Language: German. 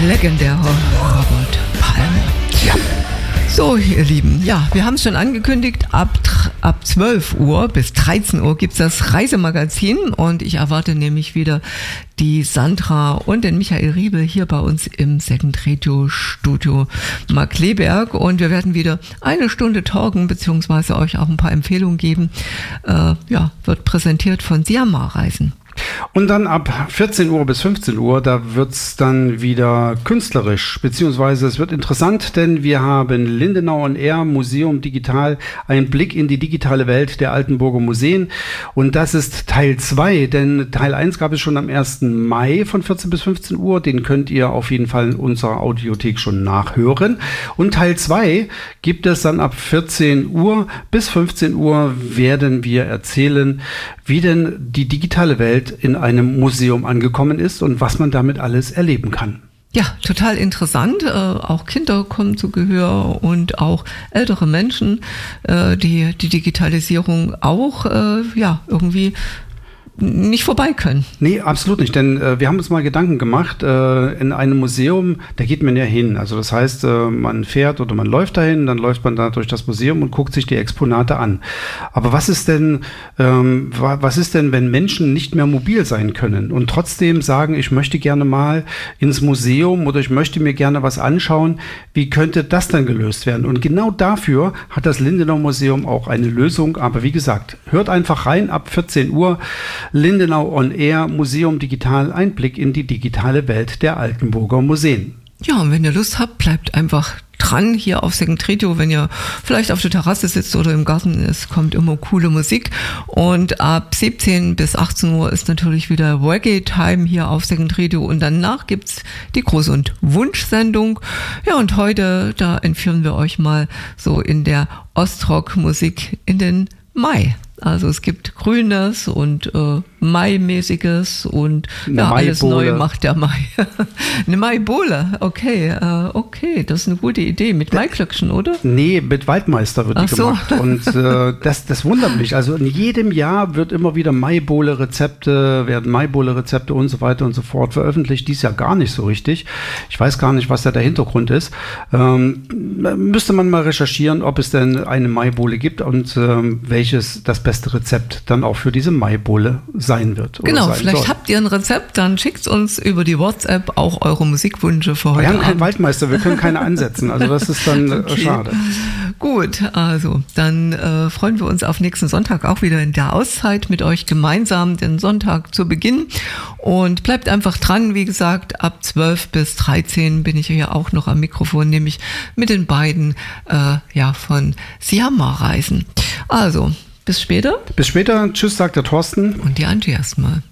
Legendärer Robert Palmer. Ja. So, ihr Lieben, ja, wir haben es schon angekündigt, ab 12 Uhr bis 13 Uhr gibt es das Reisemagazin und ich erwarte nämlich wieder die Sandra und den Michael Riebel hier bei uns im Second Radio Studio Markkleeberg und wir werden wieder eine Stunde talken, beziehungsweise euch auch ein paar Empfehlungen geben. Wird präsentiert von Siamar Reisen. Und dann ab 14 Uhr bis 15 Uhr, da wird's dann wieder künstlerisch, beziehungsweise es wird interessant, denn wir haben Lindenau on Air, Museum Digital, ein Blick in die digitale Welt der Altenburger Museen. Und das ist Teil 2, denn Teil 1 gab es schon am 1. Mai von 14 bis 15 Uhr. Den könnt ihr auf jeden Fall in unserer Audiothek schon nachhören. Und Teil 2 gibt es dann ab 14 Uhr bis 15 Uhr, werden wir erzählen, wie denn die digitale Welt in einem Museum angekommen ist und was man damit alles erleben kann. Ja, total interessant. Auch Kinder kommen zu Gehör und auch ältere Menschen, die Digitalisierung auch irgendwie nicht vorbei können. Nee, absolut nicht, denn wir haben uns mal Gedanken gemacht, in einem Museum, da geht man ja hin, also das heißt, man fährt oder man läuft dahin, dann läuft man da durch das Museum und guckt sich die Exponate an. Aber was ist denn, wenn Menschen nicht mehr mobil sein können und trotzdem sagen, ich möchte gerne mal ins Museum oder ich möchte mir gerne was anschauen, wie könnte das dann gelöst werden? Und genau dafür hat das Lindenau Museum auch eine Lösung, aber wie gesagt, hört einfach rein, ab 14 Uhr, Lindenau on Air, Museum Digital, Einblick in die digitale Welt der Altenburger Museen. Ja, und wenn ihr Lust habt, bleibt einfach dran hier auf Second Radio, wenn ihr vielleicht auf der Terrasse sitzt oder im Garten, es kommt immer coole Musik. Und ab 17 bis 18 Uhr ist natürlich wieder Reggae-Time hier auf Second Radio und danach gibt's die Groß- und Wunschsendung. Ja, und heute, da entführen wir euch mal so in der Ostrock-Musik in den Mai. Also es gibt Grünes und Mai-mäßiges und alles Neue macht der Mai. Eine Maibowle, okay, das ist eine gute Idee. Mit Maiglöckchen, oder? Nee, mit Waldmeister wird die gemacht. Und das wundert mich. Also in jedem Jahr wird immer wieder Maibowle-Rezepte und so weiter und so fort veröffentlicht. Dies Jahr gar nicht so richtig. Ich weiß gar nicht, was da der Hintergrund ist. Müsste man mal recherchieren, ob es denn eine Maibowle gibt und welches das beste Rezept dann auch für diese Maibowle sein wird. Genau, vielleicht habt ihr ein Rezept, dann schickt uns über die WhatsApp auch eure Musikwünsche für heute. Wir haben keinen Waldmeister, wir können keine ansetzen, also das ist dann schade. Gut, also dann freuen wir uns auf nächsten Sonntag auch wieder in der Auszeit mit euch gemeinsam, den Sonntag zu Beginn und bleibt einfach dran, wie gesagt, ab 12 bis 13 bin ich ja auch noch am Mikrofon, nämlich mit den beiden von Siamar Reisen. Also, bis später. Bis später. Tschüss, sagt der Thorsten. Und die Angie erstmal.